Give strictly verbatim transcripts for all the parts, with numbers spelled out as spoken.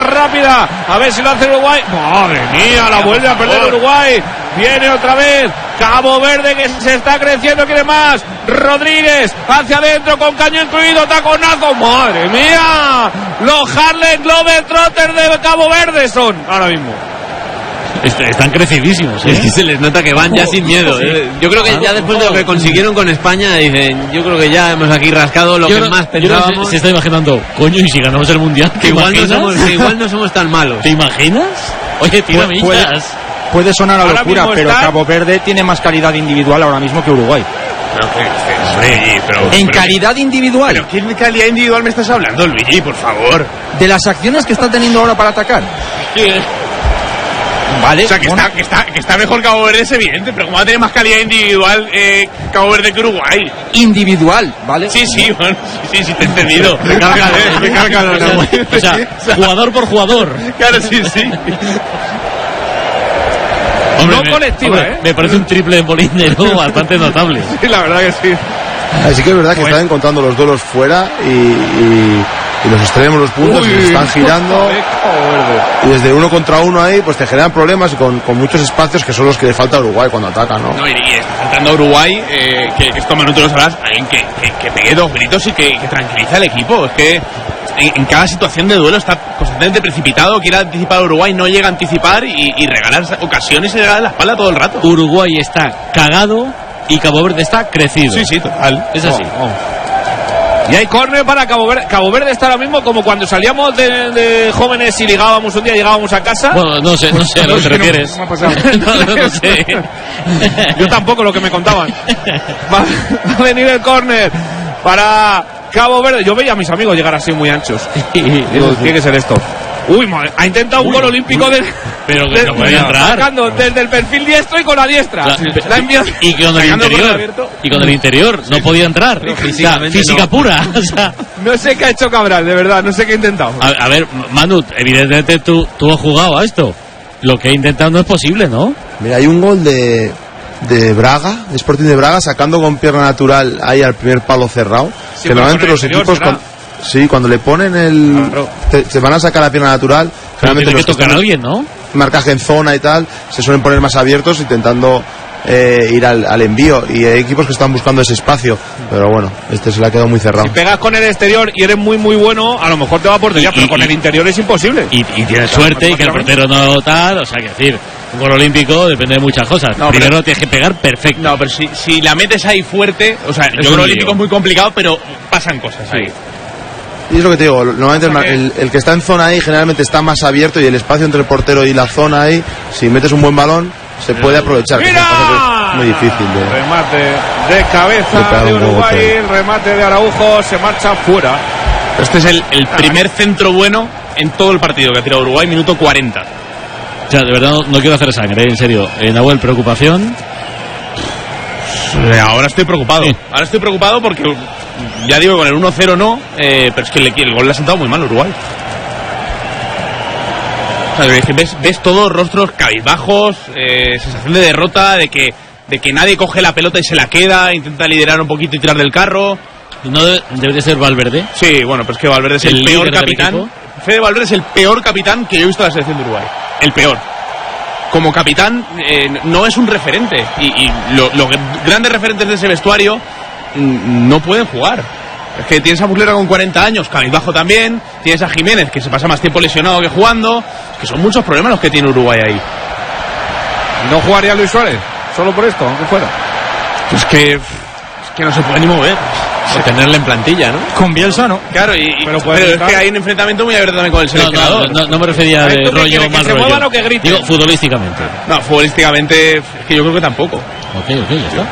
rápida, a ver si lo hace Uruguay. Madre mía, la vuelve a perder Uruguay. Viene otra vez Cabo Verde, que se está creciendo, quiere más. Rodríguez hacia adentro con caño incluido, taconazo. Madre mía, los Harlem Globetrotters de Cabo Verde son ahora mismo. Están crecidísimos, ¿eh? Es que se les nota que van ya sin miedo, ¿eh? Yo creo que ya después de lo que consiguieron con España, dicen, yo creo que ya hemos aquí rascado lo yo que no, más pensábamos. No se, se está imaginando, coño, y si ganamos el Mundial, que igual no, somos, que igual no somos tan malos. ¿Te imaginas? Oye, tira millas. Puede, puede sonar a locura, pero está... Cabo Verde tiene más calidad individual ahora mismo que Uruguay. No, que, que, sí, pero, en pero, calidad individual. ¿Pero qué calidad individual me estás hablando, Luigi, por favor? De las acciones que está teniendo ahora para atacar. Sí, eh. Vale, o sea, que está, que, está, que está mejor Cabo Verde, es evidente, pero ¿cómo va a tener más calidad individual eh, Cabo Verde que Uruguay? Individual, ¿vale? Sí, sí, bueno, sí, sí, sí, te he entendido. Recárgalo, recárgalo. O sea, jugador por jugador. Claro, sí, sí. Hombre, no me, colectiva, hombre, ¿eh? Me parece un triple de Molinero bastante notable. Sí, la verdad que sí. Así que es verdad que bueno. Están encontrando los duelos fuera y, y, y los extremos, los puntos, Uy, y se están girando. Y desde uno contra uno ahí, pues te generan problemas y con, con muchos espacios que son los que le falta a Uruguay cuando ataca, ¿no? No, y, y está faltando a Uruguay, eh, que, que esto Manu tú lo sabrás, alguien que, que, que pegue dos gritos y que, que tranquiliza al equipo. Es que en, en cada situación de duelo está constantemente precipitado, quiere anticipar a Uruguay, no llega a anticipar y, y regalar ocasiones y le regala la espalda todo el rato. Uruguay está cagado y Cabo Verde está crecido. Sí, sí, total. Es así. Oh, oh. Y hay córner para Cabo Verde. Cabo Verde está ahora mismo como cuando salíamos de, de jóvenes y ligábamos un día, llegábamos a casa. Bueno, no sé, no sé a lo que te refieres. No, no, no, no sé. Yo tampoco, lo que me contaban. Va, va a venir el córner para Cabo Verde. Yo veía a mis amigos llegar así muy anchos. Digo, tiene que ser esto. Uy, madre, ha intentado un uy, gol olímpico uy, de, pero que de, no podía entrar sacando desde el perfil diestro y con la diestra la, la envió, y con el interior y con el interior no sí, podía entrar no, físicamente física no. pura o sea. No sé qué ha hecho Cabral, de verdad, no sé qué ha intentado. A, a ver, Manu, evidentemente tú, tú has jugado a esto. Lo que he intentado no es posible, ¿no? Mira, hay un gol de de Braga, de Sporting de Braga, sacando con pierna natural ahí al primer palo cerrado, sí, que normalmente los equipos con, sí, cuando le ponen el claro. te, se van a sacar la pierna natural, generalmente tiene que tocar a alguien, ¿no? Marcaje en zona y tal, se suelen poner más abiertos intentando eh, ir al, al envío, y hay equipos que están buscando ese espacio, pero bueno, este se le ha quedado muy cerrado. Si pegas con el exterior y eres muy muy bueno, a lo mejor te va a portería, pero y, con y, el interior es imposible. Y, y tienes suerte y que el portero no tal, o sea, que decir, un gol olímpico depende de muchas cosas. No, primero pero, tienes que pegar perfecto. No, pero si, si la metes ahí fuerte, o sea, el gol olímpico es muy complicado, pero pasan cosas ahí. Sí. Y es lo que te digo, normalmente o sea que... el, el que está en zona ahí generalmente está más abierto, y el espacio entre el portero y la zona ahí, si metes un buen balón, se puede aprovechar. ¡Mira! Que es muy difícil. De... Remate de cabeza de Uruguay, el remate de Araujo, se marcha fuera. Este es el, el primer centro bueno en todo el partido que ha tirado Uruguay, minuto cuarenta. O sea, de verdad no, no quiero hacer sangre, en serio. Eh, Nahuel, ¿preocupación? Ahora estoy preocupado. Sí. Ahora estoy preocupado porque, ya digo, con el uno cero no, eh, pero es que el, el gol le ha sentado muy mal a Uruguay. O sea, ves, ves todos rostros cabizbajos, eh, sensación de derrota, de que, de que nadie coge la pelota y se la queda, intenta liderar un poquito y tirar del carro. ¿No debe, debe de ser Valverde? Sí, bueno, pues que Valverde es el, el peor capitán. Fede Valverde es el peor capitán que yo he visto en la selección de Uruguay. El peor. Como capitán eh, no es un referente, y, y los lo grandes referentes de ese vestuario mm, no pueden jugar. Es que tienes a Muslera con cuarenta años, cabizbajo también, tienes a Jiménez que se pasa más tiempo lesionado que jugando, es que son muchos problemas los que tiene Uruguay ahí. ¿No jugaría Luis Suárez? Solo por esto, aunque fuera. Pues que, es que no se puede ni mover. Por tenerle en plantilla, ¿no? Con Bielsa, ¿no? Claro, y, y, pero, pero es que hay un enfrentamiento muy abierto también con el seleccionador. No, no, no, no me refería de rollo mal rollo. Muevan o que griten. Digo, futbolísticamente. No, futbolísticamente es que yo creo que tampoco. Ok, ok, ya está.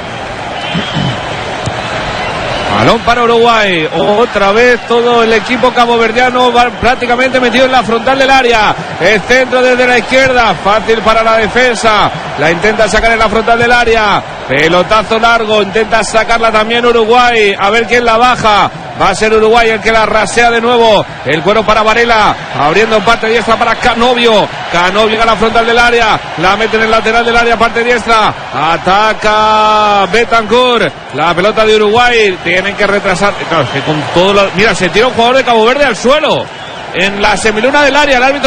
Balón para Uruguay, otra vez todo el equipo caboverdiano va prácticamente metido en la frontal del área. El centro desde la izquierda, fácil para la defensa, la intenta sacar en la frontal del área. Pelotazo largo, intenta sacarla también Uruguay, a ver quién la baja. Va a ser Uruguay el que la rasea de nuevo. El cuero para Varela, abriendo parte diestra para Canovio. Canovio a la frontal del área, la mete en el lateral del área, parte diestra. Ataca Betancourt. La pelota de Uruguay, tienen que retrasar. Claro, es que con todo lo... Mira, se tira un jugador de Cabo Verde al suelo en la semiluna del área. El árbitro